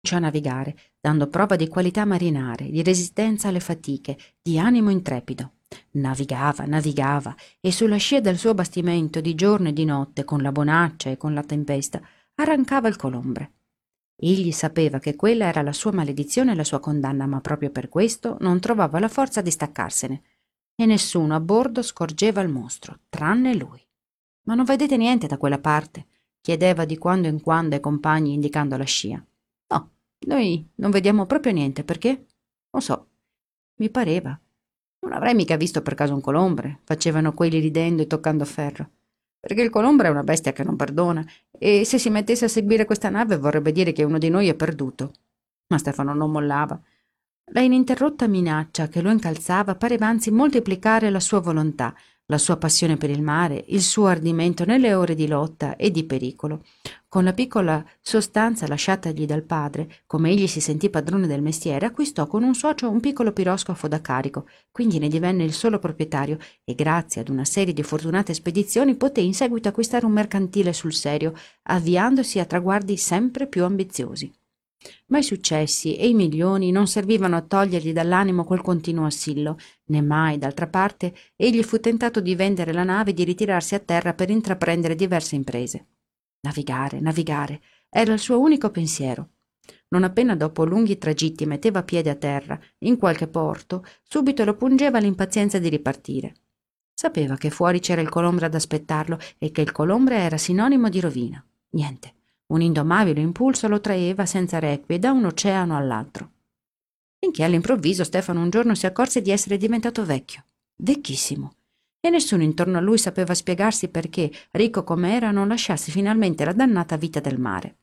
Cominciò a navigare, dando prova di qualità marinare, di resistenza alle fatiche, di animo intrepido. Navigava, navigava, e sulla scia del suo bastimento, di giorno e di notte, con la bonaccia e con la tempesta, arrancava il colombre. Egli sapeva che quella era la sua maledizione e la sua condanna, ma proprio per questo non trovava la forza di staccarsene, e nessuno a bordo scorgeva il mostro, tranne lui. «Ma non vedete niente da quella parte?» chiedeva di quando in quando ai compagni indicando la scia. «No, noi non vediamo proprio niente, perché?» «Non so, mi pareva. Non avrei mica visto per caso un colombre», facevano quelli ridendo e toccando ferro. «Perché il colombre è una bestia che non perdona, e se si mettesse a seguire questa nave vorrebbe dire che uno di noi è perduto». Ma Stefano non mollava. La ininterrotta minaccia che lo incalzava pareva anzi moltiplicare la sua volontà, la sua passione per il mare, il suo ardimento nelle ore di lotta e di pericolo. Con la piccola sostanza lasciatagli dal padre, come egli si sentì padrone del mestiere, acquistò con un socio un piccolo piroscafo da carico, quindi ne divenne il solo proprietario e grazie ad una serie di fortunate spedizioni poté in seguito acquistare un mercantile sul serio, avviandosi a traguardi sempre più ambiziosi. Ma i successi e i milioni non servivano a togliergli dall'animo quel continuo assillo, né mai, d'altra parte, egli fu tentato di vendere la nave e di ritirarsi a terra per intraprendere diverse imprese. Navigare, navigare, era il suo unico pensiero. Non appena dopo lunghi tragitti metteva piede a terra, in qualche porto, subito lo pungeva l'impazienza di ripartire. Sapeva che fuori c'era il colombre ad aspettarlo e che il colombre era sinonimo di rovina. Niente. Un indomabile impulso lo traeva senza requie da un oceano all'altro. Finché all'improvviso Stefano un giorno si accorse di essere diventato vecchio, vecchissimo, e nessuno intorno a lui sapeva spiegarsi perché, ricco com'era, non lasciasse finalmente la dannata vita del mare.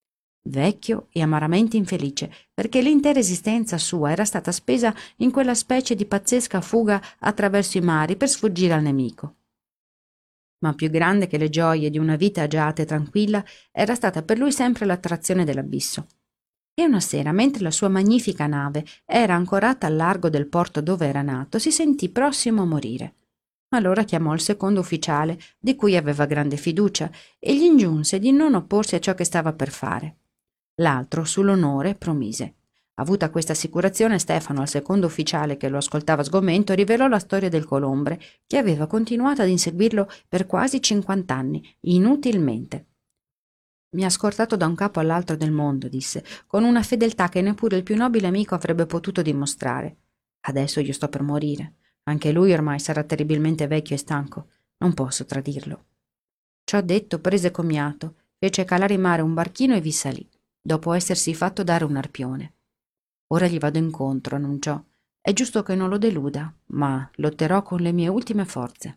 Vecchio e amaramente infelice, perché l'intera esistenza sua era stata spesa in quella specie di pazzesca fuga attraverso i mari per sfuggire al nemico. Ma più grande che le gioie di una vita agiata e tranquilla era stata per lui sempre l'attrazione dell'abisso. E una sera, mentre la sua magnifica nave era ancorata al largo del porto dove era nato, si sentì prossimo a morire. Allora chiamò il secondo ufficiale, di cui aveva grande fiducia, e gli ingiunse di non opporsi a ciò che stava per fare. L'altro, sull'onore, promise. Avuta questa assicurazione, Stefano, al secondo ufficiale che lo ascoltava sgomento, rivelò la storia del colombre, che aveva continuato ad inseguirlo per quasi 50 anni, inutilmente. «Mi ha scortato da un capo all'altro del mondo», disse, con una fedeltà che neppure il più nobile amico avrebbe potuto dimostrare. «Adesso io sto per morire. Anche lui ormai sarà terribilmente vecchio e stanco. Non posso tradirlo». Ciò detto, prese commiato, fece calare in mare un barchino e vi salì, dopo essersi fatto dare un arpione. «Ora gli vado incontro», annunciò. «È giusto che non lo deluda, ma lotterò con le mie ultime forze».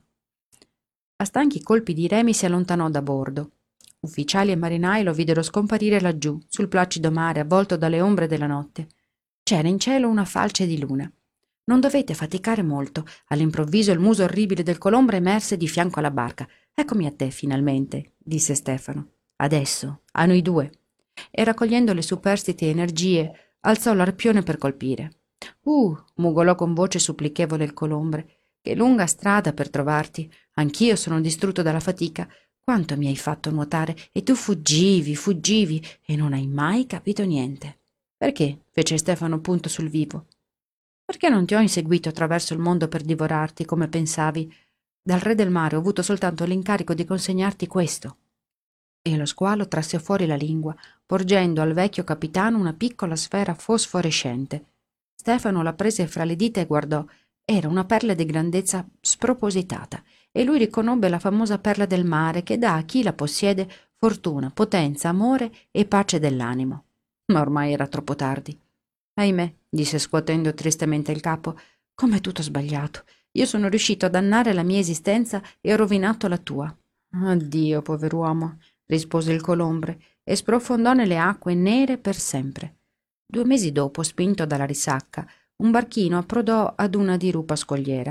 A stanchi colpi di remi si allontanò da bordo. Ufficiali e marinai lo videro scomparire laggiù, sul placido mare, avvolto dalle ombre della notte. C'era in cielo una falce di luna. «Non dovete faticare molto». All'improvviso il muso orribile del colombre emerse di fianco alla barca. «Eccomi a te, finalmente», disse Stefano. «Adesso, a noi due». E raccogliendo le superstiti energie, alzò l'arpione per colpire. Mugolò con voce supplichevole il colombre. «Che lunga strada per trovarti. Anch'io sono distrutto dalla fatica. Quanto mi hai fatto nuotare, e tu fuggivi, fuggivi, e non hai mai capito niente». «Perché?» fece Stefano punto sul vivo. «Perché non ti ho inseguito attraverso il mondo per divorarti, come pensavi? Dal re del mare ho avuto soltanto l'incarico di consegnarti questo». E lo squalo trasse fuori la lingua, porgendo al vecchio capitano una piccola sfera fosforescente. Stefano la prese fra le dita e guardò. Era una perla di grandezza spropositata, e lui riconobbe la famosa perla del mare che dà a chi la possiede fortuna, potenza, amore e pace dell'animo. Ma ormai era troppo tardi. «Ahimè», disse scuotendo tristemente il capo, «com'è tutto sbagliato. Io sono riuscito a dannare la mia esistenza e ho rovinato la tua». «Addio, pover'uomo», rispose il colombre, e sprofondò nelle acque nere per sempre. 2 mesi dopo, spinto dalla risacca, un barchino approdò ad una dirupa scogliera.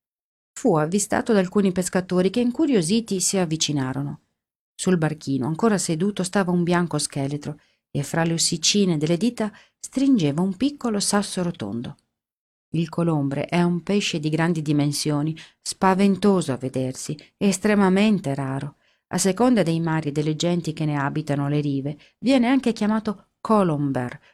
Fu avvistato da alcuni pescatori che, incuriositi, si avvicinarono. Sul barchino, ancora seduto, stava un bianco scheletro, e fra le ossicine delle dita stringeva un piccolo sasso rotondo. Il colombre è un pesce di grandi dimensioni, spaventoso a vedersi e estremamente raro. A seconda dei mari e delle genti che ne abitano le rive, viene anche chiamato Colomber,